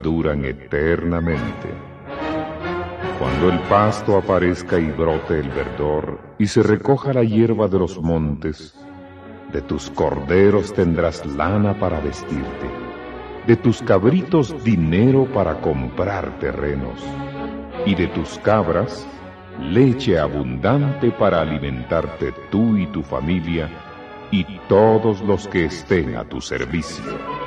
duran eternamente. Cuando el pasto aparezca y brote el verdor, y se recoja la hierba de los montes, de tus corderos tendrás lana para vestirte, de tus cabritos dinero para comprar terrenos, y de tus cabras leche abundante para alimentarte tú y tu familia, y todos los que estén a tu servicio.